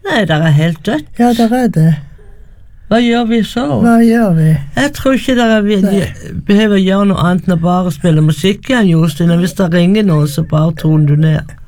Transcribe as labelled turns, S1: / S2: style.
S1: Nei, det er helt dødt.
S2: Ja, det er det.
S1: Hva gjør vi så?
S2: Hva gjør vi?
S1: Jeg tror ikke dere behøver gjøre noe annet enn å bare spille musikk igjen, Jostein. Og hvis det ringer noen, så bare toner du ned.